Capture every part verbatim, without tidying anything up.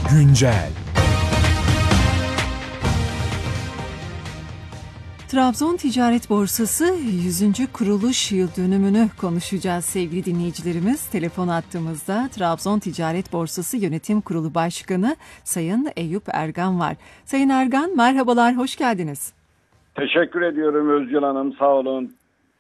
Güncel. Trabzon Ticaret Borsası yüzüncü kuruluş yıl dönümünü konuşacağız sevgili dinleyicilerimiz. Telefon attığımızda Trabzon Ticaret Borsası Yönetim Kurulu Başkanı Sayın Eyüp Ergan var. Sayın Ergan, merhabalar, hoş geldiniz. Teşekkür ediyorum Özgül Hanım, sağ olun.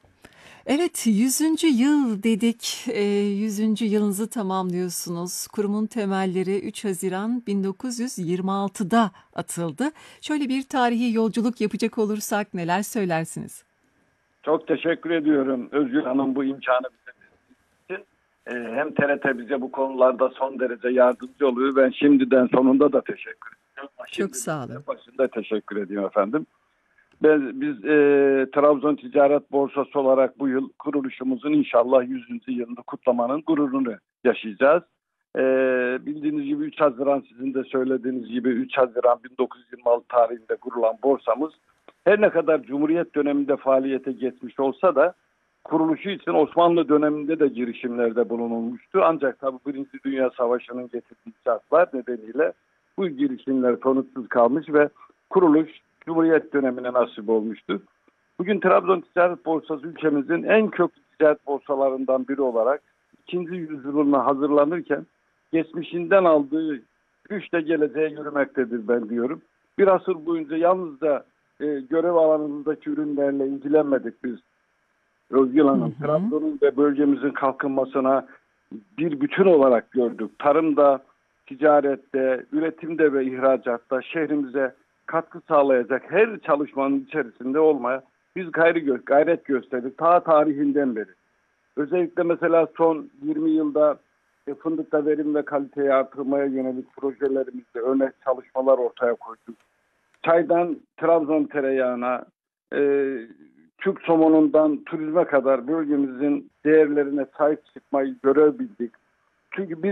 Evet, yüzüncü yıl dedik, yüzüncü yılınızı tamamlıyorsunuz. Kurumun temelleri üç Haziran bin dokuz yüz yirmi altıda atıldı. Şöyle bir tarihi yolculuk yapacak olursak neler söylersiniz? Çok teşekkür ediyorum Özgül Hanım bu imkanı bize verdiğiniz için. Ee, hem T R T bize bu konularda son derece yardımcı oluyor. Ben şimdiden sonunda da teşekkür ediyorum. Çok sağ olun. Başında teşekkür ediyorum efendim. Ben, biz e, Trabzon Ticaret Borsası olarak bu yıl kuruluşumuzun inşallah yüzüncü yılını kutlamanın gururunu yaşayacağız. E, bildiğiniz gibi üç Haziran, sizin de söylediğiniz gibi üç Haziran bin dokuz yüz yirmi altı tarihinde kurulan borsamız her ne kadar Cumhuriyet döneminde faaliyete geçmiş olsa da kuruluşu için Osmanlı döneminde de girişimlerde bulunulmuştu. Ancak tabii Birinci Dünya Savaşı'nın getirdiği şartlar nedeniyle bu girişimler sonuçsuz kalmış ve kuruluş Cumhuriyet dönemine nasip olmuştu. Bugün Trabzon Ticaret Borsası ülkemizin en köklü ticaret borsalarından biri olarak ikinci yüzyılına hazırlanırken geçmişinden aldığı güçle geleceğe yürümektedir ben diyorum. Bir asır boyunca yalnızca e, görev alanımızdaki ürünlerle ilgilenmedik biz. Özgül Hanım, Trabzon'un ve bölgemizin kalkınmasına bir bütün olarak gördük. Tarımda, ticarette, üretimde ve ihracatta şehrimize katkı sağlayacak her çalışmanın içerisinde olmaya biz gayri gayret gösterdik ta tarihinden beri. Özellikle mesela son yirmi yılda e, fındıkta verim ve kaliteyi artırmaya yönelik projelerimizde örnek çalışmalar ortaya koyduk. Çaydan Trabzon tereyağına, e, Türk somonundan turizme kadar bölgemizin değerlerine sahip çıkmayı görev bildik. Çünkü biz